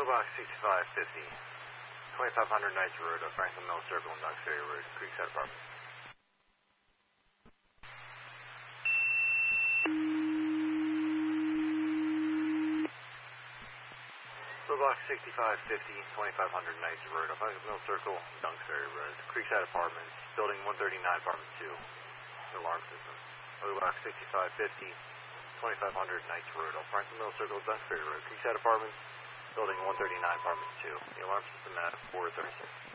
Box 6550, 2500 Knights Road, Franklin Mill Circle and Ducks Ferry Road, Creekside Apartments. Box 6550, 2500 Knights Road, Franklin Mill Circle, Dunks Ferry Road, Creekside Apartments, Building 139, Apartment 2, alarm system. Box 6550, 2500 Knights Road, Franklin Mill Circle, Dunks Ferry Road, Creekside Apartments, Building 139, Apartment 2. The alarm system at 436.